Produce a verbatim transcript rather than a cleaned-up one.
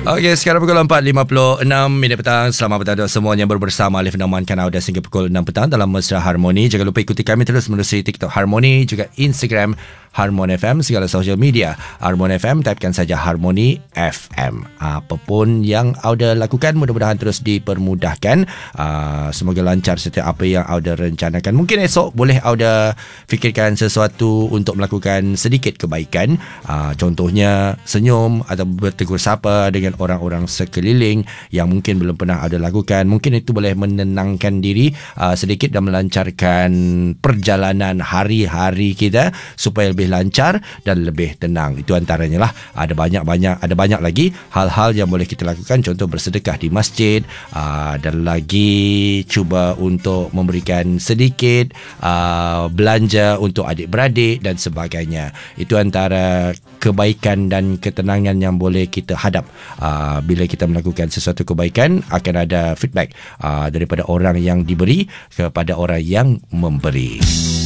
Okey, sekarang pukul empat lima puluh enam minit petang. Selamat petang untuk semua yang baru bersama Alif Nauman Kanauda sehingga pukul enam petang dalam Mesra Harmoni. Jangan lupa ikuti kami terus melalui TikTok Harmoni, juga Instagram Harmoni F M, segala social media Harmoni F M. Typekan saja Harmoni F M. Apapun yang Auda lakukan, mudah-mudahan terus dipermudahkan. Uh, semoga lancar setiap apa yang Auda rencanakan. Mungkin esok boleh Auda fikirkan sesuatu untuk melakukan sedikit kebaikan. Uh, contohnya senyum atau bertegur sapa dengan orang-orang sekeliling yang mungkin belum pernah Auda lakukan. Mungkin itu boleh menenangkan diri uh, sedikit dan melancarkan perjalanan hari-hari kita supaya lebih lancar dan lebih tenang. Itu antaranya lah. Ada banyak-banyak, ada banyak lagi hal-hal yang boleh kita lakukan. Contoh bersedekah di masjid, uh, dan lagi cuba untuk memberikan sedikit uh, belanja untuk adik-beradik dan sebagainya. Itu antara kebaikan dan ketenangan yang boleh kita hadap. Uh, bila kita melakukan sesuatu kebaikan, akan ada feedback uh, daripada orang yang diberi kepada orang yang memberi.